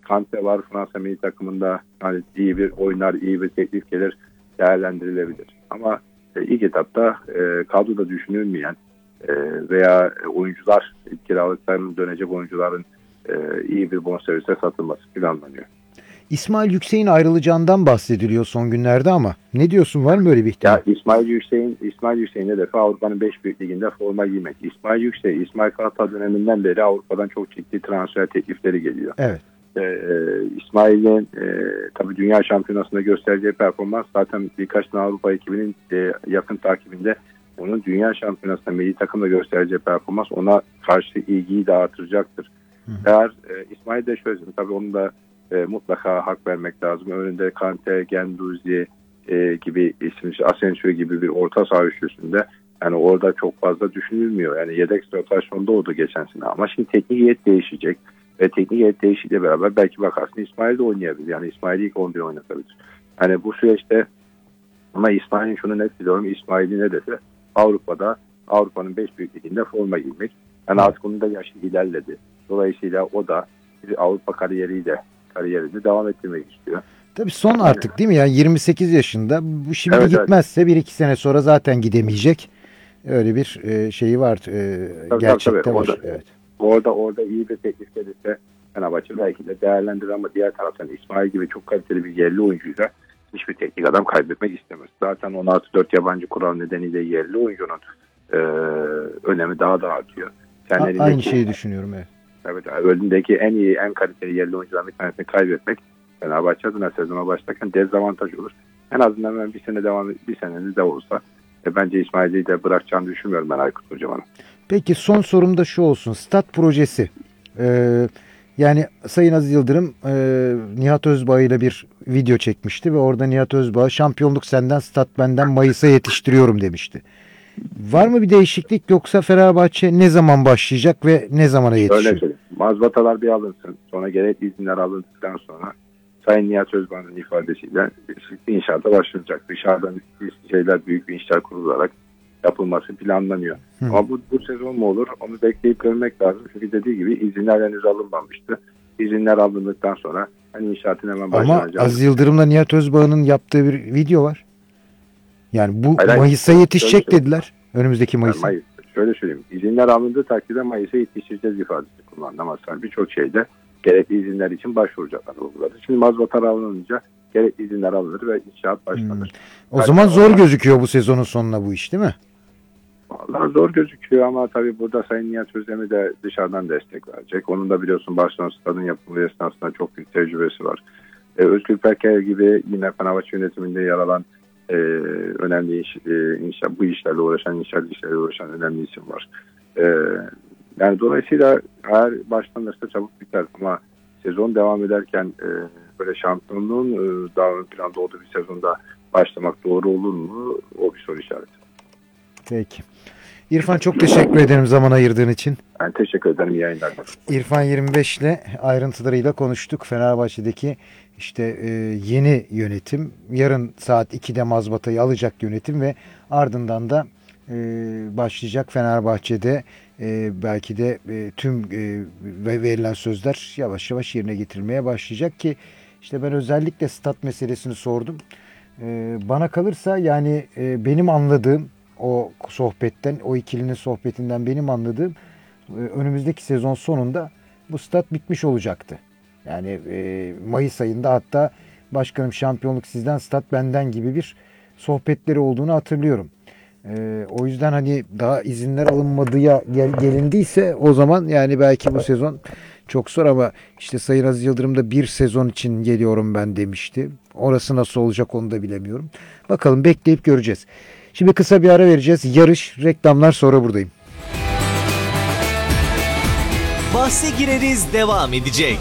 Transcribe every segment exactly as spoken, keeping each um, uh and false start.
Kante var Fransa milli takımında. Hani iyi bir oynar, iyi bir teklif gelir, değerlendirilebilir. Ama e, ilk etapta e, kadroda düşünülmeyen e, veya oyuncular, kiralıktan dönecek oyuncuların e, iyi bir bonservise satılması planlanıyor. İsmail Yüksek'in ayrılacağından bahsediliyor son günlerde ama ne diyorsun, var mı böyle bir ihtimal? Ya İsmail Yüksek'in İsmail Yüksek'in hedefi Avrupa'nın beş büyük liginde forma giymek. İsmail Yüksek, İsmail Kartal döneminden beri Avrupa'dan çok ciddi transfer teklifleri geliyor. Evet. Ee, İsmail'in e, tabii dünya şampiyonasında göstereceği performans zaten birkaç tane Avrupa ekibinin e, yakın takibinde. Onun dünya şampiyonasında milli takımda göstereceği performans ona karşı ilgiyi de artıracaktır. Hı. Eğer e, İsmail de şöyle, tabii onun da e, mutlaka hak vermek lazım. Önünde Kante, Guendouzi e, gibi isim, Asensio gibi bir orta saha üçlüsünde. Yani orada çok fazla düşünülmüyor. Yani yedek rotasyonda oldu geçen sene. Ama şimdi teknik heyet değişecek. Ve teknik heyet değişikliğiyle beraber belki bakarsın İsmail de oynayabilir. Yani İsmail'i ilk on bir oynatabilir. Yani bu süreçte ama İsmail'in şunu net biliyorum. İsmail'in hedefi Avrupa'da, Avrupa'nın beş büyük liginde forma giymek. Yani artık onun da yaşı ilerledi. Dolayısıyla o da bir Avrupa kariyeriyle kariyerini devam ettirmek istiyor. Tabii son artık değil mi? Yani yirmi sekiz yaşında. Bu şimdi evet, gitmezse bir iki sene sonra zaten gidemeyecek. Öyle bir e, şeyi var. E, tabii, gerçekte tabii, var. orada, evet. orada orada iyi bir teklif gelirse Fenerbahçe belki de değerlendirir ama diğer taraftan İsmail gibi çok kaliteli bir yerli oyuncuyla hiçbir teknik adam kaybetmek istemez. Zaten on altı dört yabancı kural nedeniyle yerli oyuncunun e, önemi daha da artıyor. A- aynı şeyi düşünüyorum. Evet. Evet, önündeki en iyi, en kaliteli yerli oyuncuların bir tanesini kaybetmek Fenerbahçe adına sezona başlarken dezavantaj olur. En azından ben bir sene devam bir seneniz de olsa e, bence İsmail'i de bırakacağını düşünmüyorum ben Aykut Kocaman'ın. Peki son sorum da şu olsun. Stat projesi. Ee, yani Sayın Aziz Yıldırım e, Nihat Özbağ ile bir video çekmişti ve orada Nihat Özbağ şampiyonluk senden, stat benden, Mayıs'a yetiştiriyorum demişti. Var mı bir değişiklik, yoksa Fenerbahçe ne zaman başlayacak ve ne zamana yetişiyor? Öyle söyleyeyim. Mazbatalar bir alınsın. Sonra gerekli izinler alındıktan sonra Sayın Nihat Özbağ'ın ifadesiyle inşaata başlanacak. Dışarıdan şeyler, büyük bir inşaat kurularak yapılması planlanıyor. Hı. Ama bu, bu sezon mu olur? Onu bekleyip görmek lazım. Çünkü dediği gibi izinler henüz alınmamıştı. İzinler alındıktan sonra hani inşaatın hemen başlanacak. Ama Aziz Yıldırım'la Nihat Özbağ'ın yaptığı bir video var. Yani bu Hayır, Mayıs'a yetişecek dediler. Önümüzdeki Mayıs'a. Yani Mayıs, şöyle söyleyeyim. İzinler alındığı takdirde Mayıs'a yetişeceğiz ifadesi kullandı. Ama birçok şeyde gerekli izinler için başvuracaklar uyguladı. Şimdi mazbatar alınınca gerekli izinler alınır ve inşaat başlanır. Hmm. O yani zaman zor gözüküyor bu sezonun sonuna bu iş, değil mi? Vallahi zor gözüküyor ama tabii burada Sayın Nihat Özdemir de dışarıdan destek verecek. Onun da biliyorsun Barcelona Stad'ın yapımı esnasında çok büyük tecrübesi var. Ee, Özgür Perker gibi yine Fenerbahçe yönetiminde yer alan e, önemli iş, e, inşaat, bu işlerle uğraşan, inşaat işlerle uğraşan önemli isim var. E, yani dolayısıyla eğer başlanırsa çabuk biter ama sezon devam ederken e, böyle şampiyonluğun e, daha ön planda olduğu bir sezonda başlamak doğru olur mu? O bir soru işareti. Peki. İrfan, çok teşekkür ederim zaman ayırdığın için. Ben teşekkür ederim. İyi yayınlar. İrfan yirmi beş ile ayrıntılarıyla konuştuk. Fenerbahçe'deki işte e, yeni yönetim, yarın saat ikide mazbatayı alacak yönetim ve ardından da e, başlayacak Fenerbahçe'de e, belki de e, tüm e, verilen sözler yavaş yavaş yerine getirilmeye başlayacak ki işte ben özellikle stat meselesini sordum. E, bana kalırsa yani e, benim anladığım o sohbetten, o ikilinin sohbetinden benim anladığım önümüzdeki sezon sonunda bu stat bitmiş olacaktı. Yani e, Mayıs ayında hatta başkanım şampiyonluk sizden, stat benden gibi bir sohbetleri olduğunu hatırlıyorum. E, o yüzden hani daha izinler alınmadıya gel, gelindiyse o zaman yani belki bu sezon çok zor ama işte Sayın Aziz Yıldırım da bir sezon için geliyorum ben demişti. Orası nasıl olacak onu da bilemiyorum. Bakalım, bekleyip göreceğiz. Şimdi kısa bir ara vereceğiz. Yarış, reklamlar, sonra buradayım. Bahse gireriz devam edecek.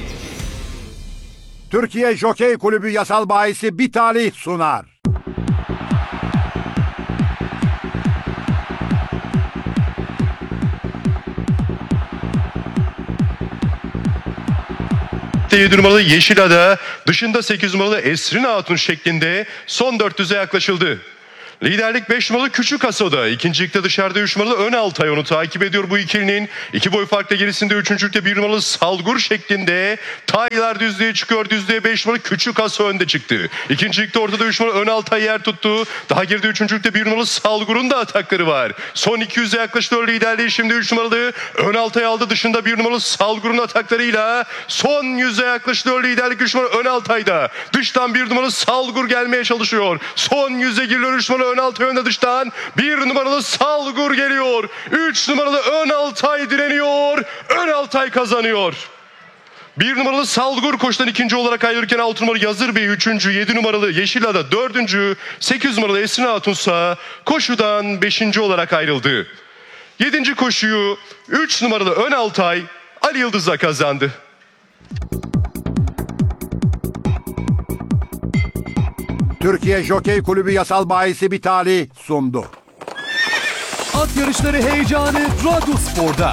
Türkiye Jokey Kulübü yasal bahisi bir talih sunar. yedi numaralı Yeşilada, dışında sekiz numaralı Esrin Hatun şeklinde son dört yüze yaklaşıldı. Liderlik beş numaralı Küçük Aso'da. İkincilikte dışarıda üç numaralı Ön Altay onu takip ediyor bu ikilinin. iki boy farkla gerisinde üçüncülükte bir numaralı Salgur şeklinde. Taylar düzlüğe çıkıyor. Düzlüğe beş numaralı Küçük Aso önde çıktı. İkincilikte ortada üç numaralı Ön Altay yer tuttu. Daha geride üçüncülükte bir numaralı Salgur'un da atakları var. Son iki yüze yaklaşıyor liderliği. Şimdi üç numaralı Ön Altay aldı. Dışında bir numaralı Salgur'un ataklarıyla son yüze yaklaşıyor liderlik. üç numaralı Ön Altay'da. Dıştan bir numaralı Salgur gelmeye çalışıyor. Son yüze giriyor üç numaralı Ön Altay önde dıştan. bir numaralı Salgur geliyor. üç numaralı Ön Altay direniyor. Ön Altay kazanıyor. bir numaralı Salgur koşudan ikinci olarak ayrılırken altı numaralı Yazır Bey üçüncü, yedi numaralı Yeşilada dördüncü, sekiz numaralı Esin Hatunsa koşudan beşinci olarak ayrıldı. yedinci koşuyu üç numaralı Ön Altay Ali Yıldız'la kazandı. Türkiye Jokey Kulübü yasal bahisi Bitali sundu. At yarışları heyecanı Radyospor'da.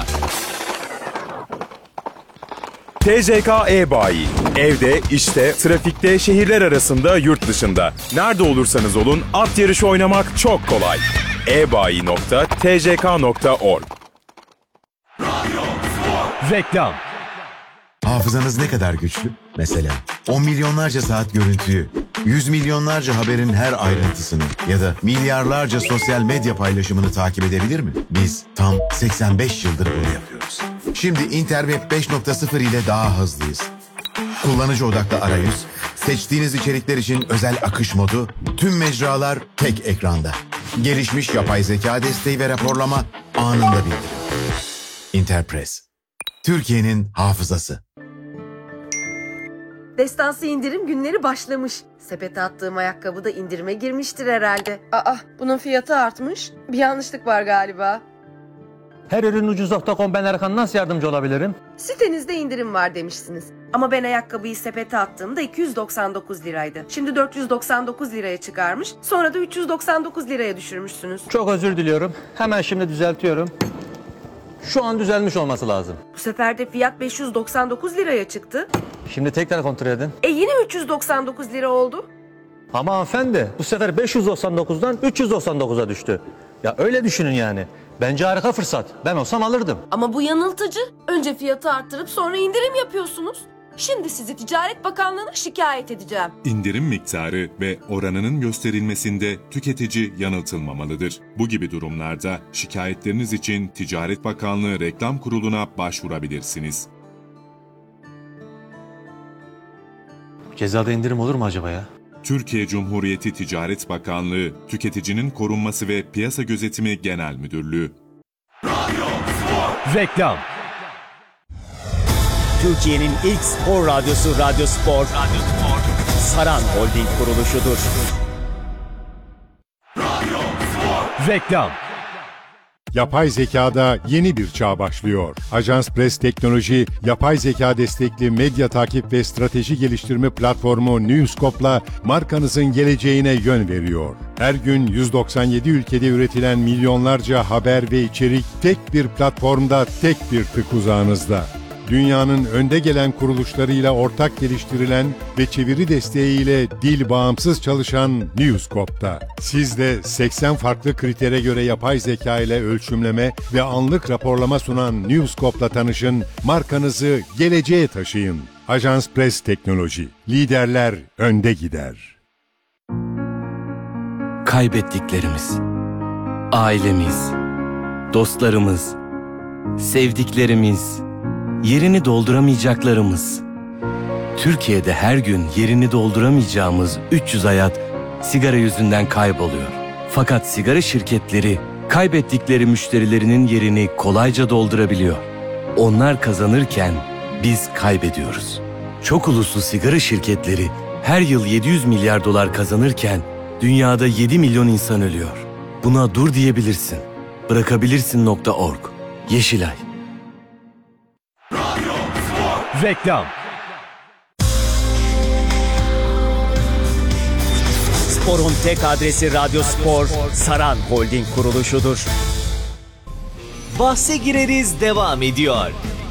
T J K E-Bayi. Evde, işte, trafikte, şehirler arasında, yurt dışında. Nerede olursanız olun at yarışı oynamak çok kolay. e bayi nokta t j k nokta org. Reklam. Hafızanız ne kadar güçlü? Mesela on milyonlarca saat görüntüyü, yüz milyonlarca haberin her ayrıntısını ya da milyarlarca sosyal medya paylaşımını takip edebilir mi? Biz tam seksen beş yıldır bunu yapıyoruz. Şimdi Interweb beş nokta sıfır ile daha hızlıyız. Kullanıcı odaklı arayüz, seçtiğiniz içerikler için özel akış modu, tüm mecralar tek ekranda. Gelişmiş yapay zeka desteği ve raporlama anında bildirim. Interpress, Türkiye'nin hafızası. Destansı indirim günleri başlamış. Sepete attığım ayakkabı da indirime girmiştir herhalde. Aa, bunun fiyatı artmış. Bir yanlışlık var galiba. Her ürün ucuz nokta com, ben Erkan, nasıl yardımcı olabilirim? Sitenizde indirim var demişsiniz. Ama ben ayakkabıyı sepete attığımda iki yüz doksan dokuz liraydı. Şimdi dört yüz doksan dokuz liraya çıkarmış. Sonra da üç yüz doksan dokuz liraya düşürmüşsünüz. Çok özür diliyorum. Hemen şimdi düzeltiyorum. Şu an düzelmiş olması lazım. Bu sefer de fiyat beş yüz doksan dokuz liraya çıktı. Şimdi tekrar kontrol edin. E yine üç yüz doksan dokuz lira oldu. Ama hanımefendi, bu sefer beş yüz doksan dokuzdan üç yüz doksan dokuza düştü. Ya öyle düşünün yani. Bence harika fırsat. Ben olsam alırdım. Ama bu yanıltıcı. Önce fiyatı arttırıp sonra indirim yapıyorsunuz. Şimdi sizi Ticaret Bakanlığı'na şikayet edeceğim. İndirim miktarı ve oranının gösterilmesinde tüketici yanıltılmamalıdır. Bu gibi durumlarda şikayetleriniz için Ticaret Bakanlığı Reklam Kurulu'na başvurabilirsiniz. Cezada indirim olur mu acaba ya? Türkiye Cumhuriyeti Ticaret Bakanlığı, Tüketicinin Korunması ve Piyasa Gözetimi Genel Müdürlüğü. Reklam. Türkiye'nin ilk spor radyosu Radyospor, Radyospor. Saran Holding kuruluşudur. Reklam. Yapay zekada yeni bir çağ başlıyor. Ajans Press Teknoloji, yapay zeka destekli medya takip ve strateji geliştirme platformu Newscope'la markanızın geleceğine yön veriyor. Her gün yüz doksan yedi ülkede üretilen milyonlarca haber ve içerik tek bir platformda, tek bir tık uzağınızda. Dünyanın önde gelen kuruluşlarıyla ortak geliştirilen ve çeviri desteğiyle dil bağımsız çalışan Newscope'da. Siz de seksen farklı kritere göre yapay zeka ile ölçümleme ve anlık raporlama sunan Newscope'la tanışın, markanızı geleceğe taşıyın. Ajans Press Teknoloji, liderler önde gider. Kaybettiklerimiz, ailemiz, dostlarımız, sevdiklerimiz, yerini dolduramayacaklarımız. Türkiye'de her gün yerini dolduramayacağımız üç yüz hayat sigara yüzünden kayboluyor. Fakat sigara şirketleri kaybettikleri müşterilerinin yerini kolayca doldurabiliyor. Onlar kazanırken biz kaybediyoruz. Çok uluslu sigara şirketleri her yıl yedi yüz milyar dolar kazanırken dünyada yedi milyon insan ölüyor. Buna dur diyebilirsin. Bırakabilirsin nokta org. Yeşilay. Reklam. Sporun tek adresi Radyospor, Saran Holding kuruluşudur. Bahse gireriz devam ediyor.